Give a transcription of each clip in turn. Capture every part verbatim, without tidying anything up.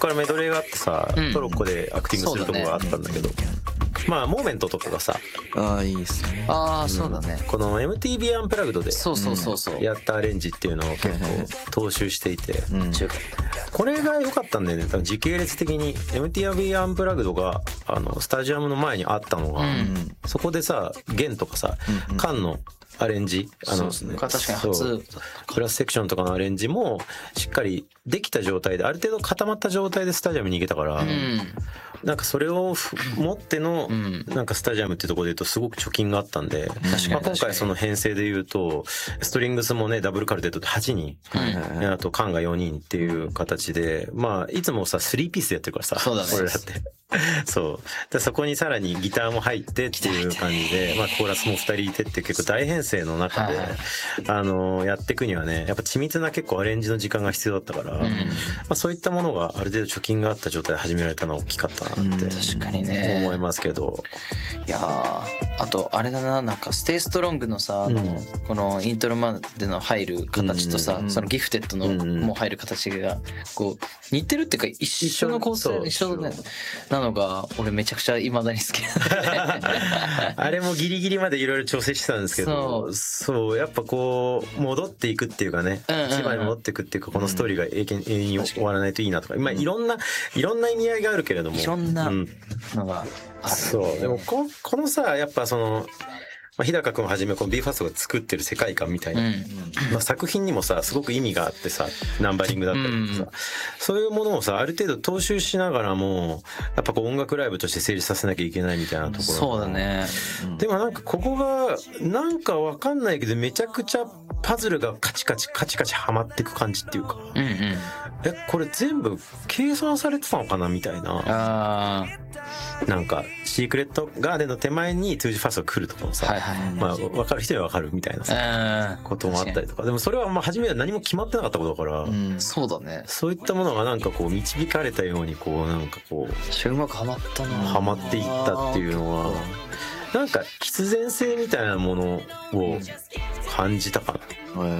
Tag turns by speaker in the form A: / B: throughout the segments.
A: からメドレーがあってさ、うん、トロッコでアクティングするとこがあったんだけど、ね、まあモーメントとかがさ、
B: ああいいですね。
C: ああそうだね、
A: うん、この エムティービー アンプラグドで
C: そうそうそうそう
A: やったアレンジっていうのを結構踏襲していて、
C: うん、
A: これが良かったんだよね。多分時系列的に エムティービー アンプラグドがあのスタジアムの前にあったのが、うん、そこでさ弦とかさ、うん、缶のアレンジ、あの、
C: そう、ね、確かに初
A: クラスセクションとかのアレンジもしっかりできた状態である程度固まった状態でスタジアムに行けたから、うん、なんかそれを持ってのなんかスタジアムっていうところで言うとすごく貯金があったんで、まあ、今回その編成で言うとストリングスもねダブルカルテットではちにん、うん、あとカンがよにんっていう形で、まあいつもさスリーピースでやってるからさ、
C: そうだね、
A: 俺だってそうでそこにさらにギターも入ってっていう感じで、まあコーラスもふたりいてって結構大編成の中で、はいはい、あのやっていくにはねやっぱ緻密な結構アレンジの時間が必要だったから、うん、まあ、そういったものがある程度貯金があった状態で始められたのは大きかったなって、うん、
C: 確かにね
A: 思いますけど、
C: いやあとあれだな、なんかステイストロングのさ、あの、うん、このイントロまでの入る形とさ、うん、そのギフテッドのもう入る形がこう似てるっていうか一緒の構成、一緒だねなのが俺めちゃくちゃ未だに好きなんで
A: あれもギリギリまでいろいろ調整してたんですけど、そうそうやっぱこう戻っていくっていうかね、うんうんうん、一番に戻っていくっていうかこのストーリーが永遠に終わらないといいなとか、今いろんないろんな意味合いがあるけれども、
C: いろんなのがある、
A: うん、そうでも こ, このさやっぱそのまあ、日高君をはじめこの BE:ＦIRST が作ってる世界観みたいな、うんまあ、作品にもさすごく意味があってさナンバリングだったりとかさ、うん、そういうものをさある程度踏襲しながらもやっぱこう音楽ライブとして成立させなきゃいけないみたいなところ、
C: そうだね、
A: うん、でもなんかここがなんかわかんないけどめちゃくちゃパズルがカチカチカチカチはまっていく感じっていうか、うんうん、えこれ全部計算されてたのかなみたいな、あなんかシークレットガーデンの手前にトゥージファーストが来るとかもさ、はいはい、まあ分かる人には分かるみたいなさこともあったりとか、でもそれはまあ初めは何も決まってなかったことだから、
C: うん、そうだね、
A: そういったものがなんかこう導かれたようにこうなんかこう
C: うまくはまったな、
A: はまっていったっていうのはなんか必然性みたいなものを感じたかな、うん、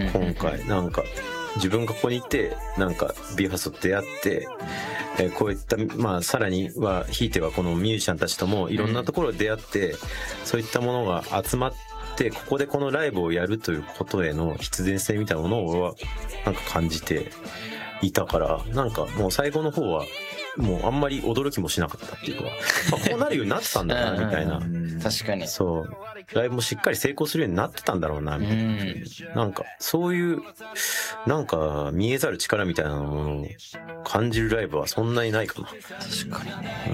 A: 今回なんか自分がここにいてなんか BE:FIRST と出会って、えー、こういったまあさらにはひいてはこのミュージシャンたちともいろんなところで出会って、うん、そういったものが集まってここでこのライブをやるということへの必然性みたいなものを俺はなんか感じていたから、なんかもう最後の方はもうあんまり驚きもしなかったっていうか、まあ、こうなるようになってたんだなみたいな
C: 確かに
A: そうライブもしっかり成功するようになってたんだろうなみたいな、うん、なんかそういうなんか見えざる力みたいなものを感じるライブはそんなにないかな。
C: 確かにね。